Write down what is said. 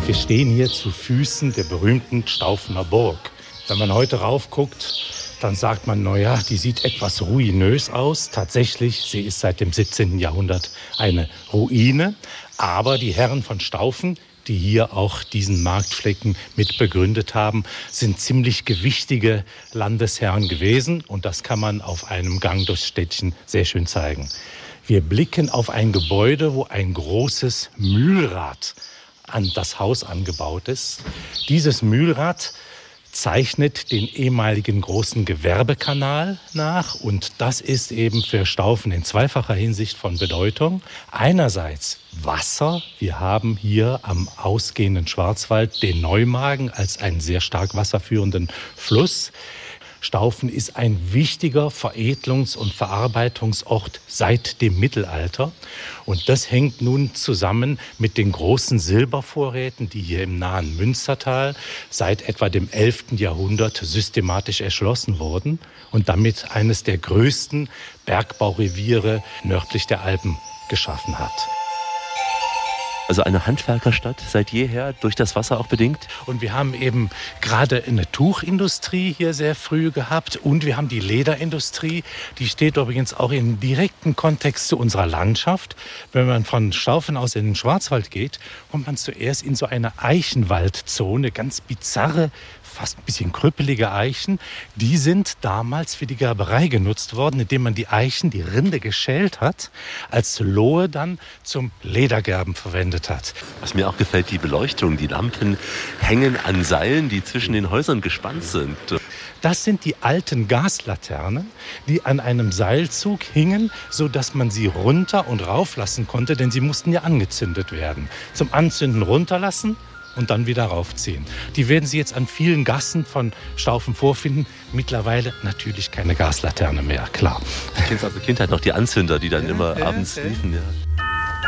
Wir stehen hier zu Füßen der berühmten Staufener Burg. Wenn man heute raufguckt, dann sagt man, naja, die sieht etwas ruinös aus. Tatsächlich, sie ist seit dem 17. Jahrhundert eine Ruine. Aber die Herren von Staufen, die hier auch diesen Marktflecken mit begründet haben, sind ziemlich gewichtige Landesherren gewesen. Und das kann man auf einem Gang durchs Städtchen sehr schön zeigen. Wir blicken auf ein Gebäude, wo ein großes Mühlrad an das Haus angebaut ist. Dieses Mühlrad zeichnet den ehemaligen großen Gewerbekanal nach. Und das ist eben für Staufen in zweifacher Hinsicht von Bedeutung. Einerseits Wasser. Wir haben hier am ausgehenden Schwarzwald den Neumagen als einen sehr stark wasserführenden Fluss. Staufen ist ein wichtiger Veredlungs- und Verarbeitungsort seit dem Mittelalter. Und das hängt nun zusammen mit den großen Silbervorräten, die hier im nahen Münstertal seit etwa dem 11. Jahrhundert systematisch erschlossen wurden und damit eines der größten Bergbaureviere nördlich der Alpen geschaffen hat. Also eine Handwerkerstadt seit jeher, durch das Wasser auch bedingt. Und wir haben eben gerade eine Tuchindustrie hier sehr früh gehabt und wir haben die Lederindustrie, die steht übrigens auch im direkten Kontext zu unserer Landschaft. Wenn man von Staufen aus in den Schwarzwald geht, kommt man zuerst in so eine Eichenwaldzone, ganz bizarre, fast ein bisschen krüppelige Eichen. Die sind damals für die Gerberei genutzt worden, indem man die Eichen, die Rinde geschält hat, als Lohe dann zum Ledergerben verwendet hat. Was mir auch gefällt, die Beleuchtung. Die Lampen hängen an Seilen, die zwischen den Häusern gespannt sind. Das sind die alten Gaslaternen, die an einem Seilzug hingen, sodass man sie runter und rauflassen konnte, denn sie mussten ja angezündet werden. Zum Anzünden runterlassen und dann wieder raufziehen. Die werden Sie jetzt an vielen Gassen von Staufen vorfinden. Mittlerweile natürlich keine Gaslaterne mehr, klar. Ich kenne es aus der Kindheit noch, die Anzünder, die dann immer abends liefen. Ja.